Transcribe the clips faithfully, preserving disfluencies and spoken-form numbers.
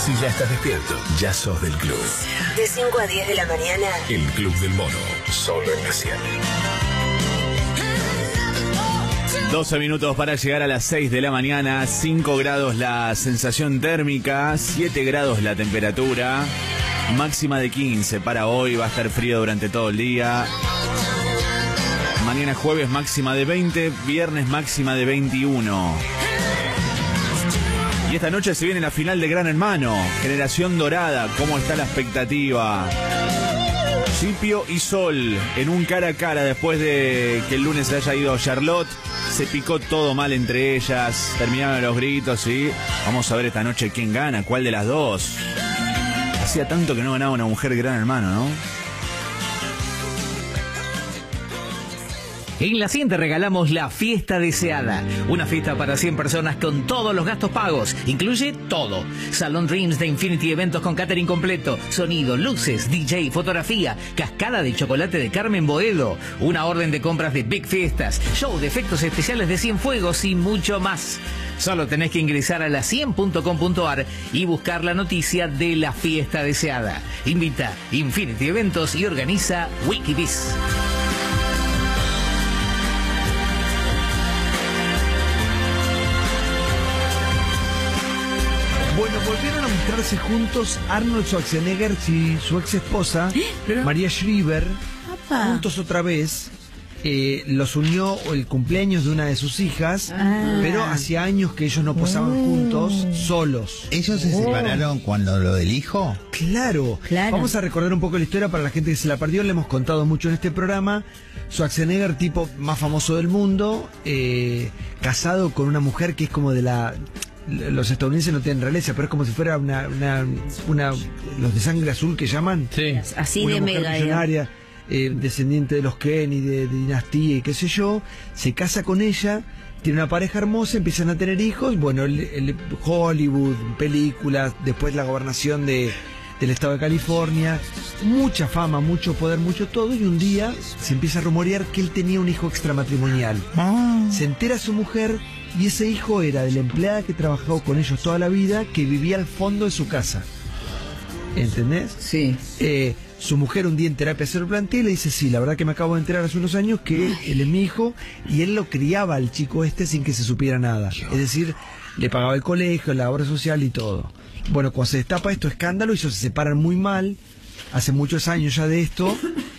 Si ya estás despierto, ya sos del club. De cinco a diez de la mañana. El Club del Mono, solo en la cien. doce minutos para llegar a las seis de la mañana, cinco grados la sensación térmica, siete grados la temperatura, máxima de quince para hoy, va a estar frío durante todo el día. Mañana jueves máxima de veinte, viernes máxima de veintiuno. Y esta noche se viene la final de Gran Hermano, Generación Dorada. ¿Cómo está la expectativa? Cipio y Sol en un cara a cara después de que el lunes se haya ido Charlotte. Se picó todo mal entre ellas, terminaron los gritos y vamos a ver esta noche quién gana, cuál de las dos. Hacía tanto que no ganaba una mujer Gran Hermano, ¿no? En la cien te regalamos la fiesta deseada. Una fiesta para cien personas con todos los gastos pagos. Incluye todo. Salón Dreams de Infinity Eventos con catering completo. Sonido, luces, D J, fotografía. Cascada de chocolate de Carmen Boedo. Una orden de compras de Big Fiestas. Show de efectos especiales de Cienfuegos y mucho más. Solo tenés que ingresar a la cien punto com punto ar y buscar la noticia de la fiesta deseada. Invita Infinity Eventos y organiza Wikibiz. Bueno, volvieron a mostrarse juntos Arnold Schwarzenegger y su ex esposa, María Shriver, Apa. juntos otra vez. Eh, los unió el cumpleaños de una de sus hijas, Ah. pero hacía años que ellos no posaban Oh. juntos, solos. ¿Ellos se separaron cuando lo del hijo? Claro. Claro. Vamos a recordar un poco la historia para la gente que se la perdió. Le hemos contado mucho en este programa. Schwarzenegger, tipo más famoso del mundo, eh, casado con una mujer que es como de la... Los estadounidenses no tienen realeza, pero es como si fuera una, una, una los de sangre azul que llaman. Sí. Así Una de mujer mega. millonaria, eh, descendiente de los Kennedy, de, de dinastía y qué sé yo. Se casa con ella, tiene una pareja hermosa, empiezan a tener hijos. Bueno, el, el Hollywood, películas, después la gobernación de, del estado de California. Mucha fama, mucho poder, mucho todo. Y un día se empieza a rumorear que él tenía un hijo extramatrimonial. Se entera su mujer. Y ese hijo era de la empleada que trabajó con ellos toda la vida, que vivía al fondo de su casa. ¿Entendés? Sí. Eh, su mujer un día en terapia se lo plantea y le dice, sí, la verdad que me acabo de enterar hace unos años que él es mi hijo, y él lo criaba al chico este sin que se supiera nada. Es decir, le pagaba el colegio, la obra social y todo. Bueno, cuando se destapa esto escándalo, ellos se separan muy mal, hace muchos años ya de esto,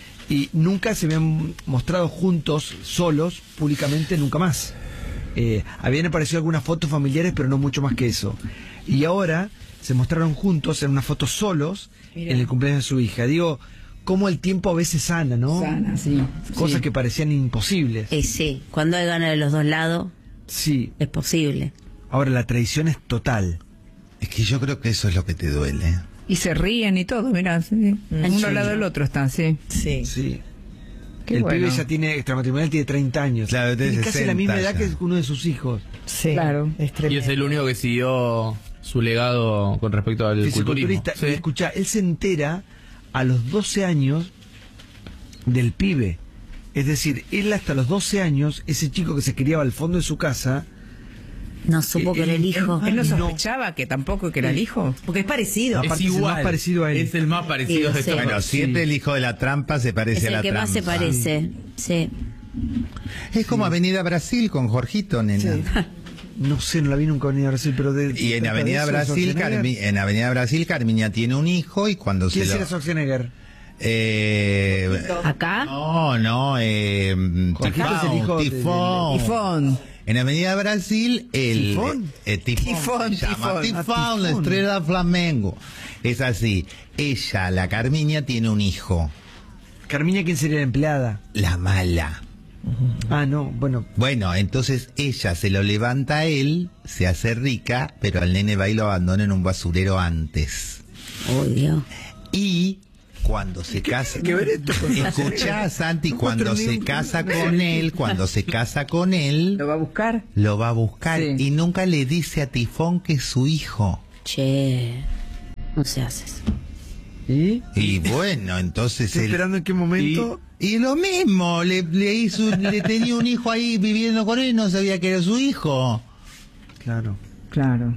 y nunca se habían mostrado juntos, solos, públicamente, nunca más. Eh, habían aparecido algunas fotos familiares, pero no mucho más que eso. Y ahora se mostraron juntos en una foto solos. Mirá. En el cumpleaños de su hija. Digo, cómo el tiempo a veces sana, ¿no? Sana, sí. Cosas Sí. que parecían imposibles. Eh, sí, cuando hay ganas de los dos lados, Sí. es posible. Ahora la traición es total. Es que yo creo que eso es lo que te duele. Y se ríen y todo, mirá, sí. Uno Sí. al lado del otro están, sí. Sí. Sí. Qué el bueno. pibe ya tiene extramatrimonial, tiene treinta años. Claro, tiene tiene casi la sesenta misma edad ya. que uno de sus hijos. Sí, Claro. es Y tremendo. es el único que siguió su legado con respecto al culturismo. Fisiculturista. Sí. Y escucha, él se entera a los doce años del pibe. Es decir, él hasta los doce años, ese chico que se criaba al fondo de su casa, No supo Eh, que era el eh, hijo. Él no No. sospechaba que tampoco que era el hijo. Porque es parecido. Aparte Es es el igual. más parecido a él. Es el más parecido Sí, de sí. estos. Bueno, siempre el hijo de la trampa se parece Es a el la que trampa. más se parece. Sí. Es como Avenida Brasil con Jorgito, nena. no sé, no la vi nunca en Avenida Brasil, pero de... Y en trata de Avenida eso, Brasil, Schwarzenegger. Carmi- en Avenida Brasil, Carmiña tiene un hijo y cuando se ¿Quién lo... será Schwarzenegger? Eh, ¿Acá? no, no, eh, Jorgito es el hijo de- Tifón, de- Tifón. En Avenida Brasil, el ¿Tifón? eh, Tifón, Tifón, se llama Tifón. Tifón, Ah, la Tifón. estrella Flamengo. Es así. Ella, la Carmiña, tiene un hijo. Carmiña, ¿quién sería la empleada? La mala. Ah, no, bueno, Bueno, entonces ella se lo levanta a él, se hace rica, pero al nene va y lo abandona en un basurero antes. Oh, Dios. Y cuando se casa... que ver esto con Escuchá, Santi, No cuando encuentro se ni un- casa con él, cuando se casa con él, ¿Lo va a buscar? lo va a buscar Sí. y nunca le dice a Tifón que es su hijo. Che. No se hace eso. ¿y? Y bueno, entonces Estoy él... esperando en qué momento... Y lo mismo, le, le hizo, le tenía un hijo ahí viviendo con él y no sabía que era su hijo. Claro. Claro.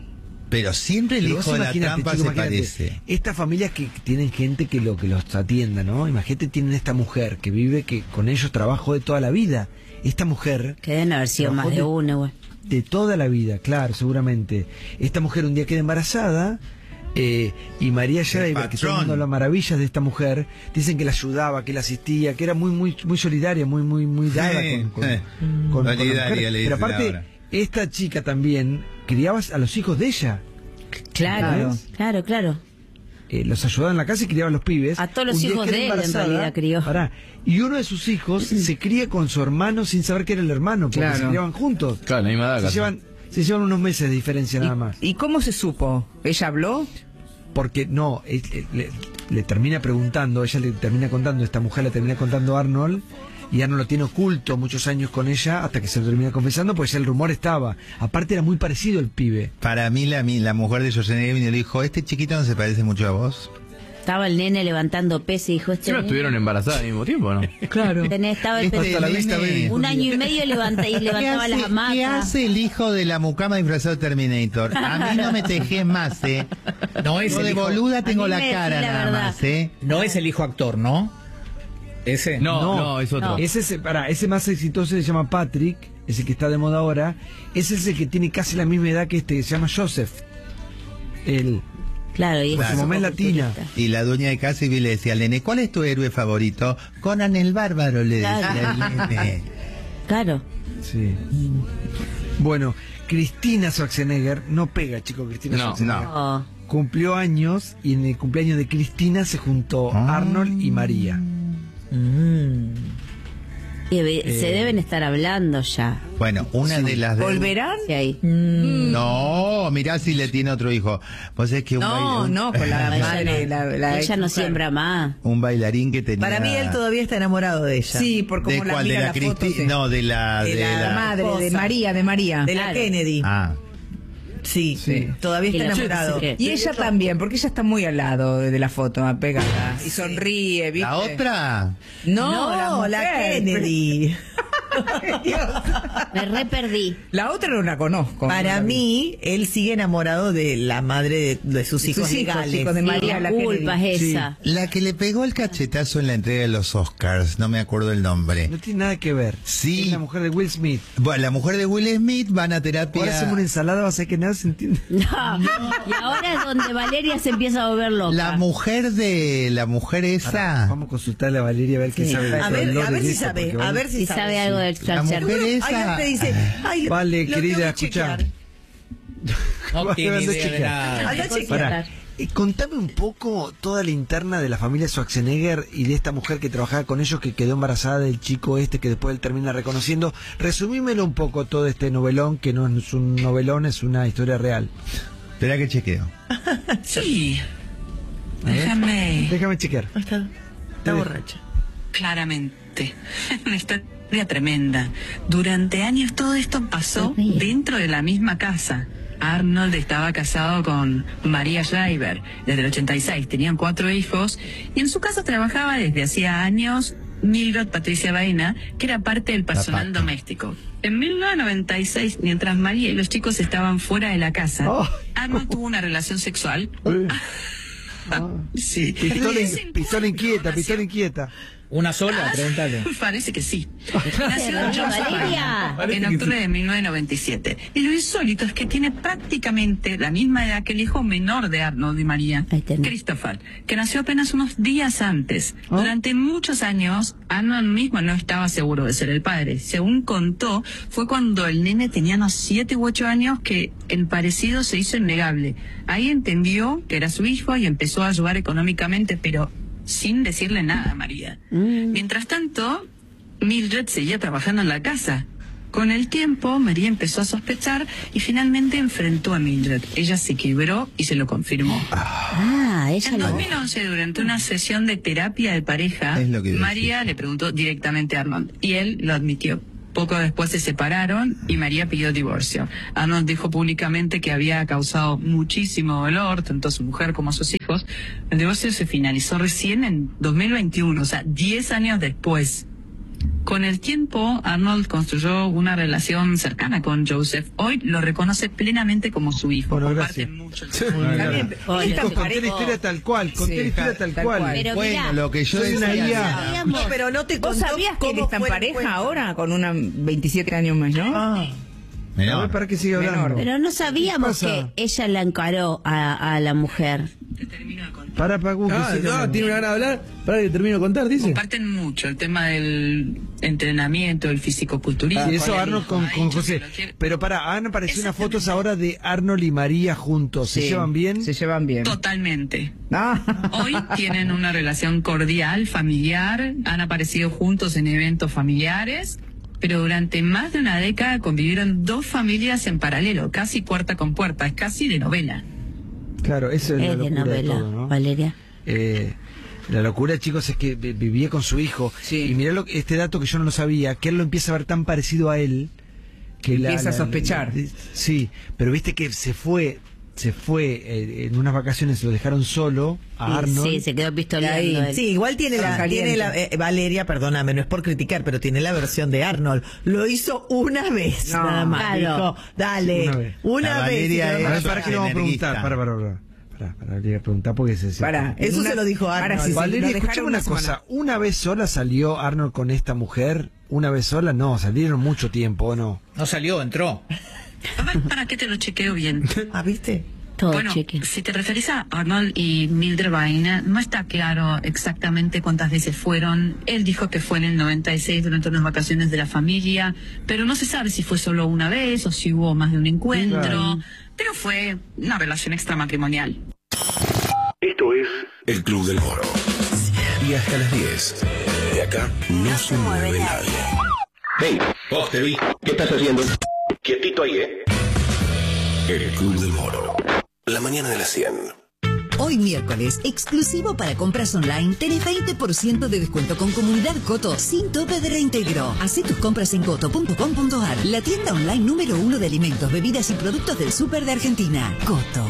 Pero siempre el Pero hijo vos de la imagínate, trampa chico, se imagínate, parece. Estas familias que tienen gente que lo que los atienda, ¿no? Imagínate, tienen esta mujer que vive, que con ellos trabajó de toda la vida. Esta mujer... Que deben haber sido más de una, güey. De toda la vida, claro, seguramente. Esta mujer un día queda embarazada eh, y María Schreiber, que todo el mundo habla maravillas de esta mujer, dicen que la ayudaba, que la asistía, que era muy muy muy solidaria, muy muy muy dada Sí, con, con, eh. con- con la Solidaria, mujer. le Pero dicen aparte, ahora. esta chica también criaba a los hijos de ella. Claro, ¿Sabes? claro, claro. Eh, los ayudaba en la casa y criaba a los pibes. A todos los Un día hijos queda de él, en embarazada, realidad, crió. pará, y uno de sus hijos se cría con su hermano sin saber que era el hermano, porque Claro. se criaban juntos. Claro, la misma edad Se casi. llevan, se llevan unos meses de diferencia nada más. ¿Y cómo se supo? ¿Ella habló? Porque no, eh, eh, le, le termina preguntando, ella le termina contando, esta mujer le termina contando a Arnold, y Arnold lo tiene oculto muchos años con ella hasta que se lo termina confesando, pues ya el rumor estaba. Aparte era muy parecido el pibe. Para mí, la, mi- la mujer de Schwarzenegger vino y le dijo, ¿este chiquito no se parece mucho a vos? Estaba el nene levantando peso y dijo, este Sí, no nene- estuvieron embarazadas al mismo tiempo, ¿no? Claro. tenés- estaba el Este peso- Hasta la vista, nene- baby. un año y medio levanta, y ¿Qué levantaba hace, las ¿Qué hamacas. hace el hijo de la mucama disfrazado de Terminator? A mí no me tejes más, ¿eh? No es Yo el de hijo, boluda tengo A mí la me cara decís la nada verdad. más, ¿eh? no es el hijo actor, ¿no? Ese. No, no, No, es otro. no. Ese, es- pará, ese más exitoso se llama Patrick, ese que está de moda ahora. Ese es el que tiene casi la misma edad que este, que se llama Joseph. El, Claro, y Por es su mamá es latina. Y la dueña de casa y le decía al nene, ¿cuál es tu héroe favorito? Conan el Bárbaro, le decía Claro. al nene. Claro. sí. Bueno, Cristina Schwarzenegger no pega, chico, Cristina No, Schwarzenegger. Oh. Cumplió años y en el cumpleaños de Cristina se juntó Ah. Arnold y María. Y ve- se Eh. deben estar hablando ya. Bueno, una de las... de- ¿Volverán? Sí, ahí. No, mirá si le tiene otro hijo. Vos es que un, No, baila- un- no, con la Bueno, madre, la, la ella no ex mujer. siembra más. un bailarín que tenía... Para mí él todavía está enamorado de ella. Sí, por ¿De cómo la cuál? ¿De mira la la foto. Cristi? sí. No, de la... De De la La la... madre, de esposa. María, de María. De la Claro. Kennedy. Ah, Sí, Sí. todavía Y está la- enamorado. sí. Y ella también, porque ella está muy al lado de la foto, pegada. Y sonríe, ¿viste? ¿la otra? No, No, la, mujer. Kennedy. Me re perdí. La otra no la conozco. Para No la vi. mí, él sigue enamorado de la madre de, de sus De hijos sus hijos, legales. chicos, de Sí, María, la la culpa Kennedy. es Sí. esa. La que le pegó el cachetazo en la entrega de los Oscars, no me acuerdo el nombre. No tiene nada que ver. Sí. Es la mujer de Will Smith. Bueno, la mujer de Will Smith van a terapia... Ahora hacemos una ensalada, vas a ver que nada se entiende. No. Y ahora es donde Valeria se empieza a volver loca. La mujer de... La mujer esa... Vamos a consultarle a Valeria a ver qué Sí. sabe de A ver, dolores a ver de si esto, sabe, porque a Vale- ver si, Si sabe algo del La mujer cáncer. esa... Ay, te dice, ay, Vale, lo querida, tengo que escuchá. chequear. No Vas tiene hablando idea de chica. nada. Anda a chequear. Pará, eh, contame un poco toda la interna de la familia Schwarzenegger y de esta mujer que trabajaba con ellos que quedó embarazada del chico este que después él termina reconociendo. Resumímelo un poco todo este novelón, que no es un novelón, es una historia real. Espera que chequeo. Sí, A ver. déjame Déjame chequear. No, Está, está borracha. claramente. Una historia tremenda. Durante años todo esto pasó Dios mío. dentro de la misma casa. Arnold estaba casado con María Schreiber desde el ochenta y seis. Tenían cuatro hijos y en su casa trabajaba desde hacía años Mildred Patricia Baena, que era parte del personal Zapato. doméstico. En mil novecientos noventa y seis, mientras María y los chicos estaban fuera de la casa, Oh. Arnold tuvo una relación sexual. Eh. Sí. Pistola, Es in- pistola inquieta, pistola inquieta. Una sola, pregúntale. Parece que sí. Nació Valeria. Joseph en octubre de mil novecientos noventa y siete. Y lo insólito es que tiene prácticamente la misma edad que el hijo menor de Arnold y María, Ahí tenés. Christopher, que nació apenas unos días antes. ¿Oh? Durante muchos años, Arnold mismo no estaba seguro de ser el padre. Según contó, fue cuando el nene tenía unos siete u ocho años que el parecido se hizo innegable. Ahí entendió que era su hijo y empezó a ayudar económicamente, pero sin decirle nada a María. Mm. Mientras tanto, Mildred seguía trabajando en la casa. Con el tiempo, María empezó a sospechar y finalmente enfrentó a Mildred. Ella se quebró y se lo confirmó. Ah, ella En no. dos mil once, durante una sesión de terapia de pareja, Es lo que iba a María le preguntó directamente a Arnold y él lo admitió. Poco después se separaron y María pidió divorcio. Arnold dijo públicamente que había causado muchísimo dolor, tanto a su mujer como a sus hijos. El divorcio se finalizó recién en dos mil veintiuno, o sea, diez años después. Con el tiempo, Arnold construyó una relación cercana con Joseph. Hoy lo reconoce plenamente como su hijo. Bueno, Comparten gracias. mucho el Sí. tiempo. También, Oye, Chicos, conté la historia tal cual, conté Sí, la historia tal, tal cual. cual. Pero Bueno, mirá, lo que yo soy una decía- I A. sabíamos. No, pero no te ¿Vos contó sabías que él cómo está en fue el pareja encuentro. ahora con una veintisiete años más, no? Ah, a Menor. ver, para que siga hablando. Menor. Pero no sabíamos ¿Qué que pasa? ella la encaró a, a la mujer. Te termino de contar. Para, Pacu, que Ah, siga no, hablando. tiene una gana de hablar. Para que termino de contar, dice. Comparten mucho el tema del entrenamiento, el fisicoculturismo. Sí, eso Él Arnold con, ha con dicho José. que lo quiere- Pero para, han aparecido unas Exactamente. fotos ahora de Arnold y María juntos. ¿Se Sí, llevan bien? Se llevan bien. Totalmente. Ah. Hoy tienen una relación cordial, familiar, han aparecido juntos en eventos familiares, pero durante más de una década convivieron dos familias en paralelo, casi puerta con puerta, es casi de novela. Claro, eso es, la Es de locura novela, de todo, ¿no? Valeria. Eh, la locura, chicos, es que vi- vivía con su hijo. Sí. Y mirá lo, este dato que yo no lo sabía, que él lo empieza a ver tan parecido a él que Empieza a sospechar. la- sí, pero viste que se fue, se fue eh, en unas vacaciones, lo dejaron solo a Arnold. Sí, se quedó Ahí. pistoleando. él. Sí, igual tiene la, Caliente. tiene la eh, Valeria, perdóname, no es por criticar, pero tiene la versión de Arnold. Lo hizo una vez, No, nada más. claro. Dijo, dale, Una vez. una La vez. Valeria y es- nada A más. ver, para que le vamos a preguntar. Energista. Para, para, para. Para, para, le voy a preguntar porque se... se- Para, Eso en se lo dijo ahora Arnold. sí, sí, lo Valeria, dejaron escuchame una semana. cosa. ¿Una vez sola salió Arnold con esta mujer? ¿Una vez sola? No, salieron mucho tiempo, ¿o no? No salió, entró. A ver, ¿para qué te lo chequeo bien? Ah, ¿viste? Todo Bueno, cheque. si te referís a Arnold y Mildred Vine, no está claro exactamente cuántas veces fueron. Él dijo que fue en el noventa y seis durante unas vacaciones de la familia, pero no se sabe si fue solo una vez o si hubo más de un encuentro. Claro. Pero fue una relación extramatrimonial. Esto es El Club del Moro. Y hasta las diez. De acá no se mueve nadie. Hey, vos te vi. ¿Qué estás haciendo? Quietito ahí, ¿eh? El Club del Moro. La mañana de las cien. Hoy miércoles, exclusivo para compras online, tenés veinte por ciento de descuento con Comunidad Coto sin tope de reintegro. Hacé tus compras en coto punto com punto ar, la tienda online número uno de alimentos, bebidas y productos del súper de Argentina. Coto.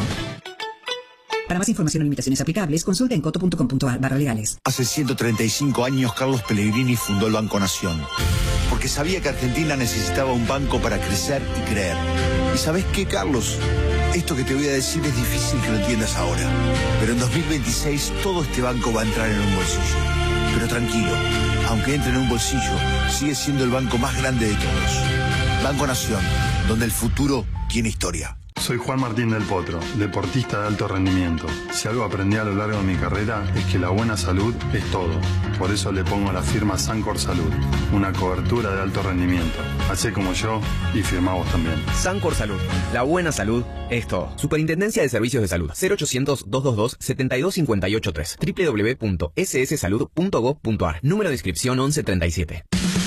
Para más información o limitaciones aplicables, consulta en coto punto com punto ar barra legales. Hace ciento treinta y cinco años Carlos Pellegrini fundó el Banco Nación, porque sabía que Argentina necesitaba un banco para crecer y creer. ¿Y sabés qué, Carlos? Esto que te voy a decir es difícil que lo entiendas ahora, pero en dos mil veintiséis todo este banco va a entrar en un bolsillo. Pero tranquilo, aunque entre en un bolsillo, sigue siendo el banco más grande de todos. Banco Nación, donde el futuro tiene historia. Soy Juan Martín del Potro, deportista de alto rendimiento. Si algo aprendí a lo largo de mi carrera es que la buena salud es todo. Por eso le pongo la firma Sancor Salud, una cobertura de alto rendimiento. Hacé como yo y firmá vos también. Sancor Salud, la buena salud es todo. Superintendencia de Servicios de Salud, cero ochocientos, doscientos veintidós, setenta y dos cincuenta y ocho tres, doble u doble u doble u punto ese ese salud punto gob punto ar, número de inscripción once treinta y siete.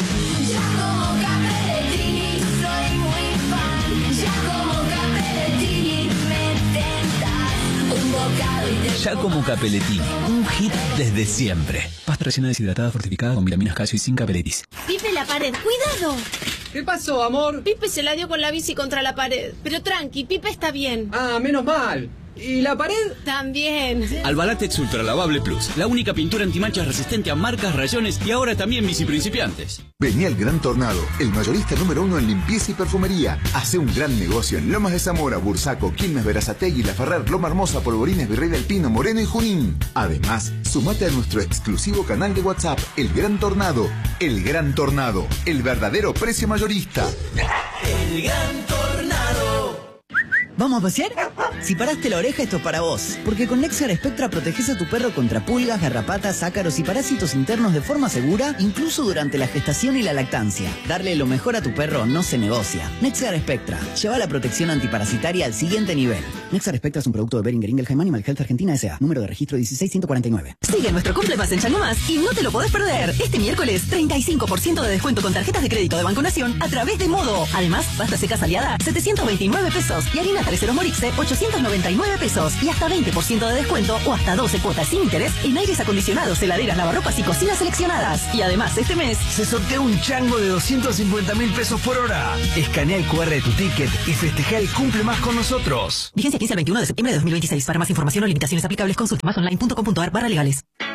Giacomo Capellettini, un hit desde siempre. Pasta rellena deshidratada fortificada con vitaminas, calcio y sin capeletis. Pipe, la pared, cuidado. ¿Qué pasó, amor? Pipe se la dio con la bici contra la pared. Pero tranqui, Pipe está bien. Ah, menos mal. ¿Y la pared? También. Albalatex Ultra Lavable Plus, la única pintura antimanchas resistente a marcas, rayones y ahora también bici principiantes. Vení al Gran Tornado, el mayorista número uno en limpieza y perfumería. Hace un gran negocio en Lomas de Zamora, Bursaco, Quilmes, Verazategui, La Ferrer, Loma Hermosa, Polvorines, Virrey del Pino, Moreno y Junín. Además, sumate a nuestro exclusivo canal de WhatsApp, El Gran Tornado. El Gran Tornado, el verdadero precio mayorista. El Gran Tornado. ¿Vamos a pasear? Si paraste la oreja, esto es para vos. Porque con Nexar Spectra proteges a tu perro contra pulgas, garrapatas, ácaros y parásitos internos de forma segura, incluso durante la gestación y la lactancia. Darle lo mejor a tu perro no se negocia. Nexar Spectra. Lleva la protección antiparasitaria al siguiente nivel. Nexar Spectra es un producto de Boehringer Ingelheim Animal Health Argentina S A. Número de registro dieciséis ciento cuarenta y nueve. Sigue nuestro Cumple Más en Chango Más y no te lo podés perder. Este miércoles, treinta y cinco por ciento de descuento con tarjetas de crédito de Banco Nación a través de Modo. Además, pasta seca aliada, setecientos veintinueve pesos y harina Tercero Morixe, ochocientos noventa y nueve pesos y hasta veinte por ciento de descuento o hasta doce cuotas sin interés en aires acondicionados, heladeras, lavarropas y cocinas seleccionadas. Y además, este mes se sortea un chango de doscientos cincuenta mil pesos por hora. Escanea el cu erre de tu ticket y festeja el Cumple Más con nosotros. Vigencia quince al veintiuno de septiembre de dos mil veintiséis. Para más información o limitaciones aplicables, consulta más online punto com punto ar barra legales.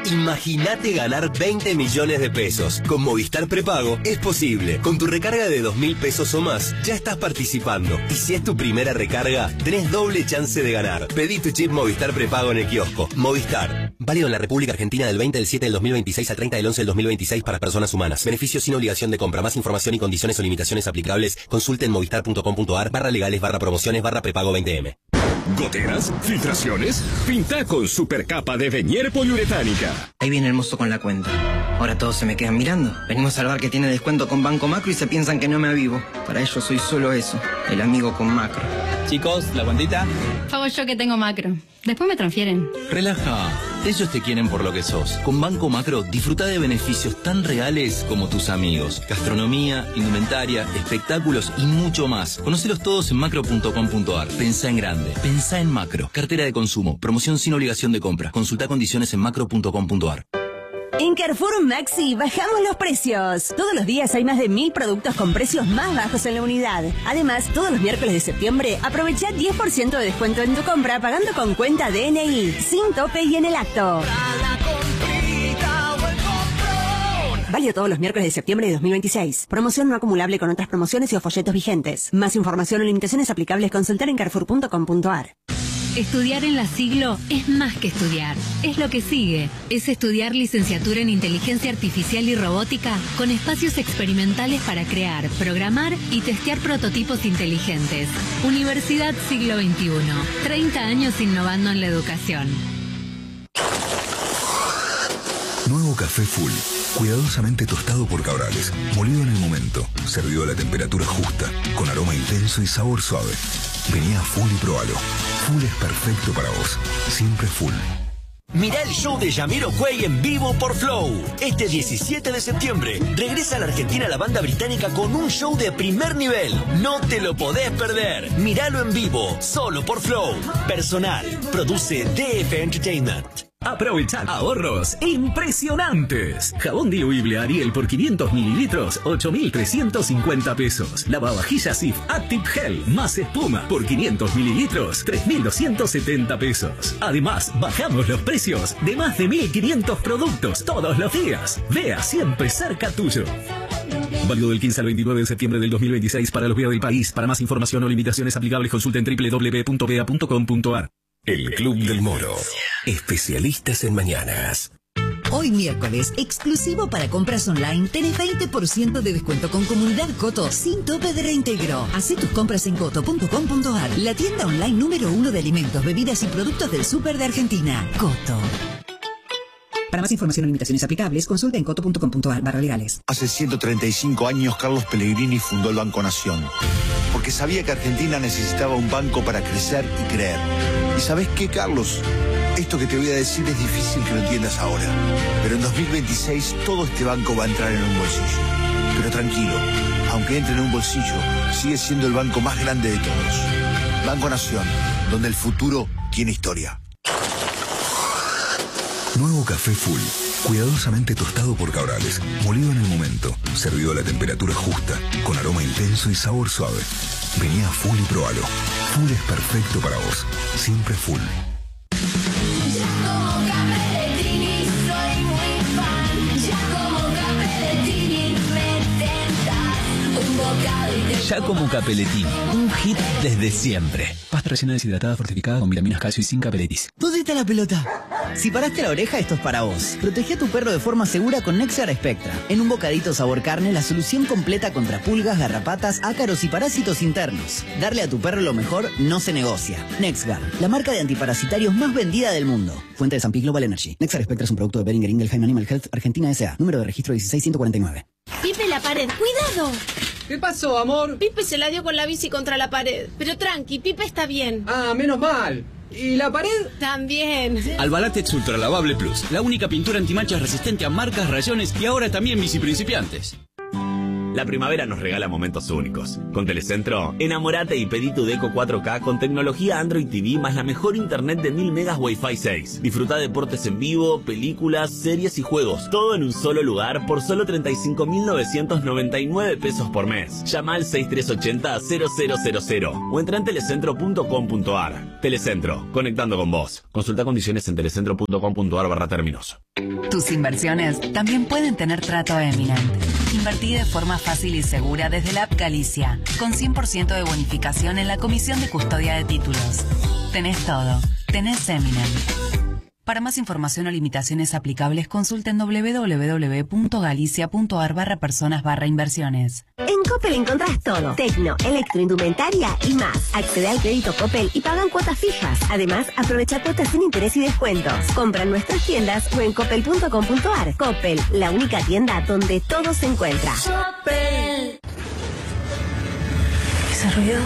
Imagínate ganar veinte millones de pesos. Con Movistar Prepago es posible. Con tu recarga de dos mil pesos o más, ya estás participando. Y si es tu primera recarga, tenés doble chance de ganar. Pedí tu chip Movistar Prepago en el kiosco. Movistar. Válido en la República Argentina del veinte del siete del dos mil veintiséis al treinta del once del dos mil veintiséis para personas humanas. Beneficios sin obligación de compra. Más información y condiciones o limitaciones aplicables. Consulte en movistar punto com punto ar barra legales barra promociones barra prepago veinte eme. ¿Goteras? ¿Filtraciones? Pinta con supercapa de Venier poliuretánica. Ahí viene el mozo con la cuenta. Ahora todos se me quedan mirando. Venimos al bar que tiene descuento con Banco Macro y se piensan que no me avivo. Para ellos soy solo eso, el amigo con Macro. Chicos, ¿la cuentita? Pago yo que tengo Macro. Después me transfieren. Relaja. Ellos te quieren por lo que sos. Con Banco Macro disfruta de beneficios tan reales como tus amigos. Gastronomía, indumentaria, espectáculos y mucho más. Conócelos todos en macro punto com punto ar. Pensá en grande. Pensá en Macro. Cartera de consumo. Promoción sin obligación de compra. Consulta condiciones en macro punto com punto ar. En Carrefour Maxi bajamos los precios. Todos los días hay más de mil productos con precios más bajos en la unidad. Además, todos los miércoles de septiembre aprovecha diez por ciento de descuento en tu compra pagando con cuenta D N I, sin tope y en el acto. Válido todos los miércoles de septiembre de dos mil veintiséis. Promoción no acumulable con otras promociones y o folletos vigentes. Más información o limitaciones aplicables consultar en carrefour punto com punto ar. Estudiar en la Siglo es más que estudiar, es lo que sigue. Es estudiar licenciatura en Inteligencia Artificial y Robótica con espacios experimentales para crear, programar y testear prototipos inteligentes. Universidad Siglo veintiuno. treinta años innovando en la educación. Nuevo café Full, cuidadosamente tostado por Cabrales, molido en el momento, servido a la temperatura justa, con aroma intenso y sabor suave. Vení a Full y probalo. Full es perfecto para vos, siempre Full. Mirá el show de Jamiroquai en vivo por Flow. Este diecisiete de septiembre regresa a la Argentina la banda británica con un show de primer nivel. No te lo podés perder. Míralo en vivo, solo por Flow. Personal, produce D F Entertainment. Aprovechar ahorros impresionantes. Jabón diluible Ariel por quinientos mililitros, ocho mil trescientos cincuenta pesos. Lavavajillas Cif Active Gel más espuma por quinientos mililitros, tres mil doscientos setenta pesos. Además, bajamos los precios de más de mil quinientos productos todos los días. Vea siempre cerca tuyo. Válido del quince al veintinueve de septiembre del dos mil veintiséis para los V A del país. Para más información o limitaciones aplicables consulta en doble u doble u doble u punto v a punto com punto ar. El Club del Moro. Especialistas en mañanas. Hoy miércoles, exclusivo para compras online, tenés veinte por ciento de descuento con Comunidad Coto sin tope de reintegro. Hacé tus compras en coto punto com punto ar, la tienda online número uno de alimentos, bebidas y productos del súper de Argentina. Coto. Para más información o limitaciones aplicables, consulta en coto punto com punto ar barra legales. Hace ciento treinta y cinco años Carlos Pellegrini fundó el Banco Nación, porque sabía que Argentina necesitaba un banco para crecer y creer. ¿Y sabés qué, Carlos? Esto que te voy a decir es difícil que lo entiendas ahora, pero en dos mil veintiséis todo este banco va a entrar en un bolsillo. Pero tranquilo, aunque entre en un bolsillo, sigue siendo el banco más grande de todos. Banco Nación, donde el futuro tiene historia. Nuevo café Full, cuidadosamente tostado por Cabrales, molido en el momento, servido a la temperatura justa, con aroma intenso y sabor suave. Vení a Full y probalo. Full es perfecto para vos, siempre Full. Giacomo Cappellettini, un hit desde siempre. Pasta rellena deshidratada fortificada con vitaminas, calcio y sin capeletis. ¿Dónde está la pelota? Si paraste la oreja, esto es para vos. Protege a tu perro de forma segura con Nexar Spectra. En un bocadito sabor carne, la solución completa contra pulgas, garrapatas, ácaros y parásitos internos. Darle a tu perro lo mejor no se negocia. Nexgar, la marca de antiparasitarios más vendida del mundo. Fuente de San Pi Global Energy. Nexar Spectra es un producto de Boehringer Ingelheim Animal Health Argentina S A. Número de registro dieciséis ciento cuarenta y nueve. Pipe, la pared, cuidado. ¿Qué pasó, amor? Pipe se la dio con la bici contra la pared. Pero tranqui, Pipe está bien. Ah, menos mal. ¿Y la pared? También. Albalatex Ultra Lavable Plus, la única pintura antimanchas resistente a marcas, rayones y ahora también bici principiantes. La primavera nos regala momentos únicos. Con Telecentro, enamorate y pedí tu Deco cuatro K con tecnología Android T V más la mejor internet de mil megas Wi-Fi seis. Disfruta deportes en vivo, películas, series y juegos. Todo en un solo lugar por solo treinta y cinco mil novecientos noventa y nueve pesos por mes. Llama al seis tres ocho cero cero cero cero cero o entra en telecentro punto com punto ar. Telecentro, conectando con vos. Consulta condiciones en telecentro punto com punto ar barra términos. Tus inversiones también pueden tener trato eminent. Invertí de forma fácil y segura desde la app Galicia, con cien por ciento de bonificación en la comisión de custodia de títulos. Tenés todo. Tenés Eminent. Para más información o limitaciones aplicables, consulten doble u doble u doble u punto galicia punto a r barra personas barra inversiones. En Coppel encontrás todo. Tecno, electroindumentaria y más. Accede al crédito Coppel y pagan cuotas fijas. Además, aprovecha cuotas sin interés y descuentos. Compra en nuestras tiendas o en coppel punto com punto a r. Coppel, la única tienda donde todo se encuentra. Coppel. ¿Ese ruido?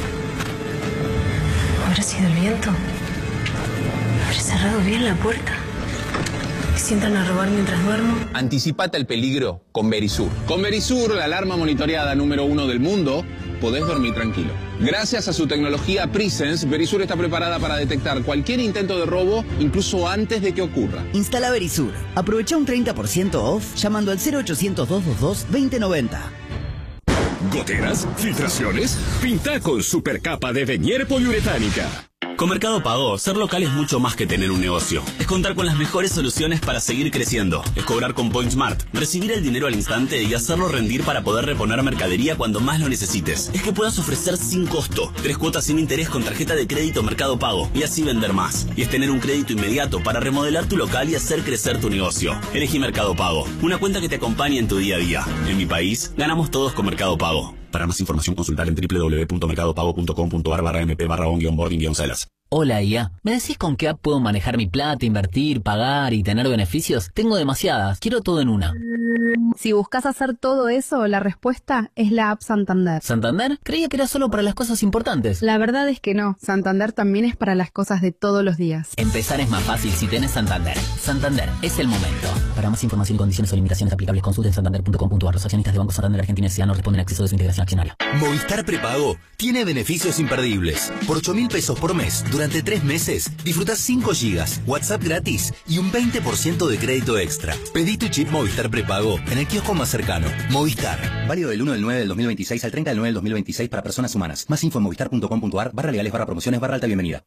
¿Habrá sido el viento? ¿Habré cerrado bien la puerta? ¿Y si entran a robar mientras duermo? Anticipate al peligro con Verisur. Con Verisur, la alarma monitoreada número uno del mundo, podés dormir tranquilo. Gracias a su tecnología Presence, Verisur está preparada para detectar cualquier intento de robo, incluso antes de que ocurra. Instala Verisur. Aprovecha un treinta por ciento off llamando al cero ochocientos, dos dos dos, dos cero nueve cero. ¿Goteras? ¿Filtraciones? Pinta con supercapa de Venier poliuretánica. Con Mercado Pago, ser local es mucho más que tener un negocio. Es contar con las mejores soluciones para seguir creciendo. Es cobrar con PointSmart, recibir el dinero al instante y hacerlo rendir para poder reponer mercadería cuando más lo necesites. Es que puedas ofrecer sin costo, tres cuotas sin interés con tarjeta de crédito Mercado Pago y así vender más. Y es tener un crédito inmediato para remodelar tu local y hacer crecer tu negocio. Elegí Mercado Pago, una cuenta que te acompañe en tu día a día. En mi país, ganamos todos con Mercado Pago. Para más información, consultar en doble u doble u doble u punto mercado pago punto com punto a r barra mp barra on-boarding-celas. Hola, I A. ¿Me decís con qué app puedo manejar mi plata, invertir, pagar y tener beneficios? Tengo demasiadas. Quiero todo en una. Si buscas hacer todo eso, la respuesta es la app Santander. ¿Santander? Creía que era solo para las cosas importantes. La verdad es que no. Santander también es para las cosas de todos los días. Empezar es más fácil si tenés Santander. Santander, es el momento. Para más información y condiciones o limitaciones aplicables, consulten santander punto com punto a r. Los accionistas de Banco Santander Argentina S A no responden a acceso de su integración accionaria. Movistar Prepago tiene beneficios imperdibles. Por ocho mil pesos por mes, durante tres meses, disfrutás cinco gigas, WhatsApp gratis y un veinte por ciento de crédito extra. Pedí tu chip Movistar Prepago en el kiosco más cercano. Movistar. Válido del uno del nueve del dos mil veintiséis al treinta del nueve del dos mil veintiséis para personas humanas. Más info en movistar punto com punto a r barra legales barra promociones barra alta bienvenida.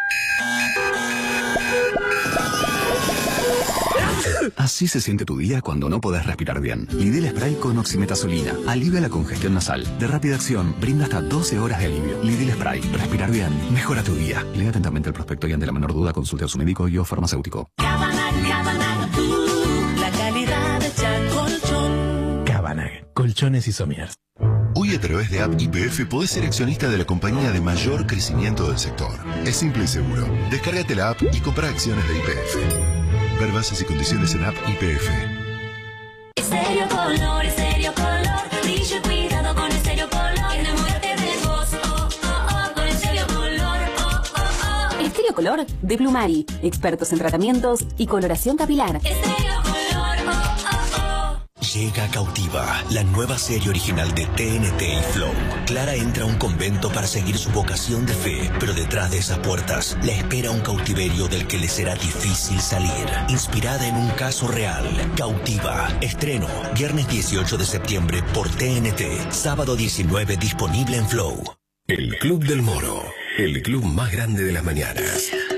Así se siente tu día cuando no podés respirar bien. Lidl Spray con oximetazolina. Alivia la congestión nasal. De rápida acción, brinda hasta doce horas de alivio. Lidl Spray. Respirar bien. Mejora tu día. Lea atentamente el prospecto y ante la menor duda consulte a su médico y o farmacéutico. Cabanag, Cabanag, uh, la calidad de colchón. Cabanag. Colchones y somiers. Hoy a través de App Y P F podés ser accionista de la compañía de mayor crecimiento del sector. Es simple y seguro. Descárgate la app y compra acciones de Y P F. Ver bases y condiciones en App Y P F. Estéreo Color, Estéreo Color, brillo y cuidado con Estéreo Color. Enamórate de vos, oh, oh, oh, con Estéreo Color, oh, oh, oh. Estéreo Color de Plumari, expertos en tratamientos y coloración capilar. Estéreo Color, oh, oh, oh. Llega Cautiva, la nueva serie original de T N T y Flow. Clara entra a un convento para seguir su vocación de fe, pero detrás de esas puertas la espera un cautiverio del que le será difícil salir. Inspirada en un caso real, Cautiva. Estreno, viernes dieciocho de septiembre por T N T. Sábado diecinueve disponible en Flow. El Club del Moro, el club más grande de las mañanas.